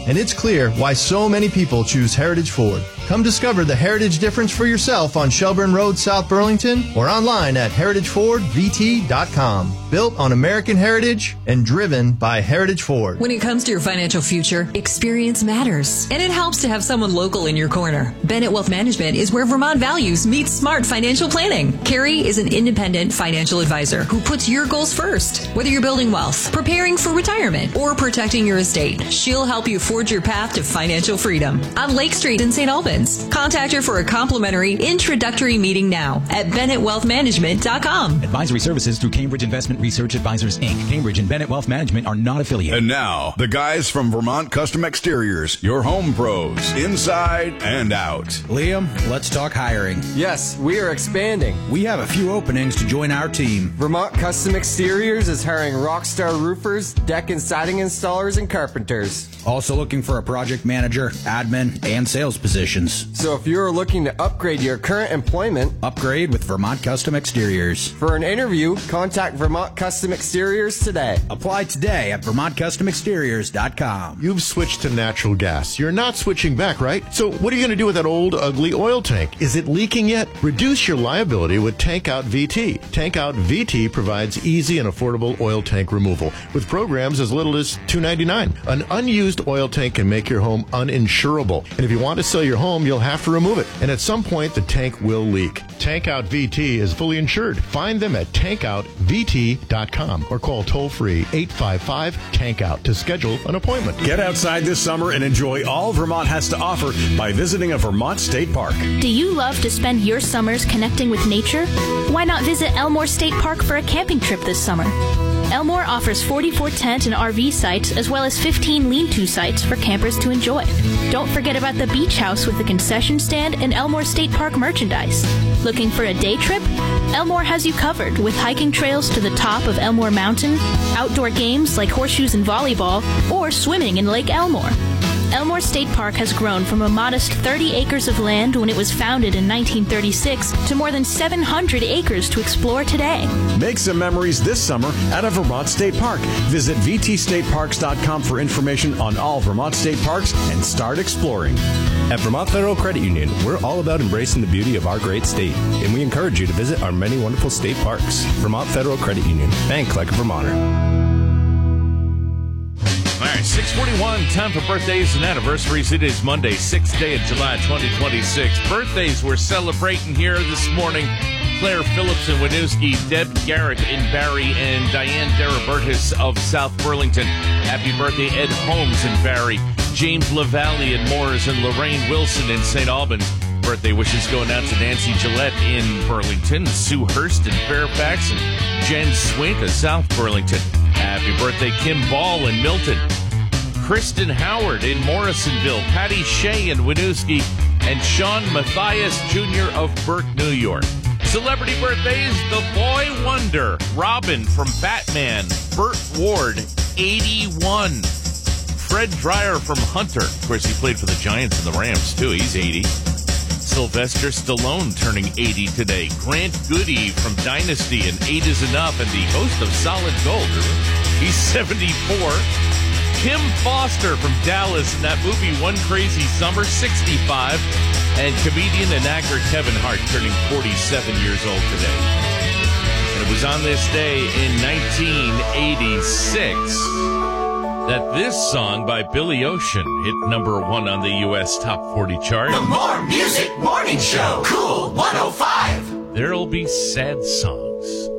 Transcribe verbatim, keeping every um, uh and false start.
and it's clear why so many people choose Heritage Ford. Come discover the Heritage difference for yourself on Shelburne Road, South Burlington, or online at heritage ford v t dot com. Built on American heritage and driven by Heritage Ford. When it comes to your financial future, experience matters, and it helps to have someone local in your corner. Bennett Wealth Management is where Vermont values meet smart financial planning. Carrie is an independent financial advisor who puts your goals first. Whether you're building wealth, preparing for retirement, or protecting your estate, she'll help you forge your path to financial freedom. On Lake Street in Saint Albans. Contact her for a complimentary introductory meeting now at bennett wealth management dot com. Advisory services through Cambridge Investment Research Advisors, Incorporated. Cambridge and Bennett Wealth Management are not affiliated. And now, the guys from Vermont Custom Exteriors, your home pros, inside and out. Liam, let's talk hiring. Yes, we are expanding. We have a few openings to join our team. Vermont Custom Exteriors is hiring rockstar roofers, deck and siding installers, and carpenters. Also looking for a project manager, admin, and sales positions. So if you're looking to upgrade your current employment, upgrade with Vermont Custom Exteriors. For an interview, contact Vermont Custom Exteriors today. Apply today at vermont custom exteriors dot com. You've switched to natural gas. You're not switching back, right? So what are you going to do with that old, ugly oil tank? Is it leaking yet? Reduce your liability with Tank Out V T. Tank Out V T provides easy and affordable oil tank removal with programs as little as two dollars and ninety-nine cents. An unused oil tank can make your home uninsurable. And if you want to sell your home, you'll have to remove it. And at some point, the tank will leak. Tank Out V T is fully insured. Find them at tank out v t dot com or call toll-free eight five five tank out to schedule an appointment. Get outside this summer and enjoy all Vermont has to offer by visiting a Vermont state park. Do you love to spend your summers connecting with nature? Why not visit Elmore State Park for a camping trip this summer? Elmore offers forty-four tent and R V sites as well as fifteen lean-to sites for campers to enjoy. Don't forget about the beach house with the concession stand and Elmore State Park merchandise. Looking for a day trip? Elmore has you covered with hiking trails to the top of Elmore Mountain, outdoor games like horseshoes and volleyball, or swimming in Lake Elmore. Elmore State Park has grown from a modest thirty acres of land when it was founded in nineteen thirty-six to more than seven hundred acres to explore today. Make some memories this summer at a Vermont State Park. Visit v t state parks dot com for information on all Vermont state parks and start exploring. At Vermont Federal Credit Union, we're all about embracing the beauty of our great state, and we encourage you to visit our many wonderful state parks. Vermont Federal Credit Union. Bank like a Vermonter. All right, six forty-one, time for birthdays and anniversaries. It is Monday, sixth day of July, twenty twenty-six. Birthdays we're celebrating here this morning. Claire Phillips in Winooski, Deb Garrett in Barry, and Diane Darabertis of South Burlington. Happy birthday, Ed Holmes in Barry, James LaValle in Moores, and Lorraine Wilson in Saint Albans. Birthday wishes going out to Nancy Gillette in Burlington, Sue Hurst in Fairfax, and Jen Swink of South Burlington. Happy birthday, Kim Ball in Milton, Kristen Howard in Morrisonville, Patty Shea in Winooski, and Sean Matthias Junior of Burke, New York. Celebrity birthdays, the boy wonder, Robin from Batman, Burt Ward, eighty-one. Fred Dreyer from Hunter. Of course, he played for the Giants and the Rams, too. He's eighty. Sylvester Stallone turning eighty today. Grant Goody from Dynasty and Eight is Enough and the host of Solid Gold. He's seventy-four. Kim Foster from Dallas in that movie One Crazy Summer, sixty-five. And comedian and actor Kevin Hart turning forty-seven years old today. And it was on this day in nineteen eighty-six that this song by Billy Ocean hit number one on the U S Top forty chart. The More Music Morning Show, Cool one oh five. There'll be sad songs.